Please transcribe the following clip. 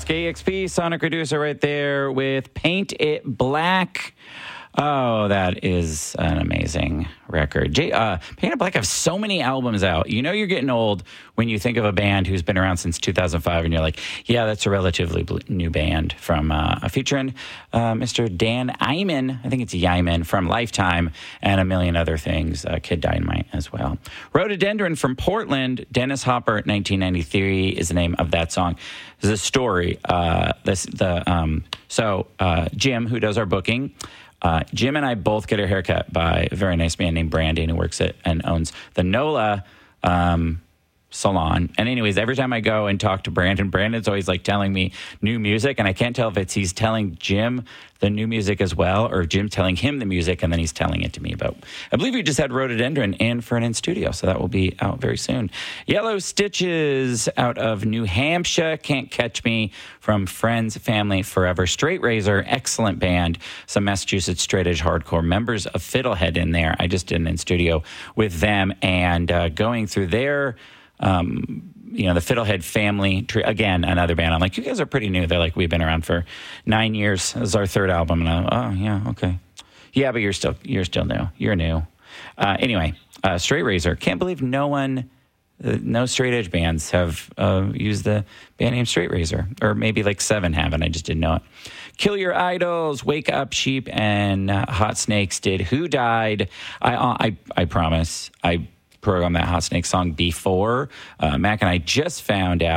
KXP, Sonic Reducer right there with Paint It Black. Oh, that is an amazing record. Paint It Black have so many albums out. You know you're getting old when you think of a band who's been around since 2005, and you're like, yeah, that's a relatively new band from featuring Mr. Dan Iman. I think it's Yman from Lifetime and a million other things. Kid Dynamite as well. Rhododendron from Portland. Dennis Hopper, 1993 is the name of that song. There's a story. Jim, who does our booking, Jim and I both get our haircut by a very nice man named Brandon who works at and owns the NOLA salon. And anyways, every time I go and talk to Brandon's always like telling me new music, and I can't tell if it's he's telling Jim the new music as well, or Jim telling him the music and then he's telling it to me. But I believe we just had Rhododendron in for an in-studio, so that will be out very soon. Yellow Stitches out of New Hampshire, Can't Catch Me from Friends, Family, Forever. Straight Razor, excellent band, some Massachusetts straight edge hardcore members of Fiddlehead in there. I just did an in-studio with them, and going through their the Fiddlehead family tree, again, another band. I'm like, you guys are pretty new. They're like, we've been around for 9 years. This is our third album. And I'm, oh, yeah, okay. Yeah, but you're still new. You're new. Anyway, Straight Razor. Can't believe no straight edge bands have used the band name Straight Razor. Or maybe like 7 have, and I just didn't know it. Kill Your Idols, Wake Up Sheep, and Hot Snakes did Who Died. I promise, I programmed that Hot Snake song before. Mac and I just found out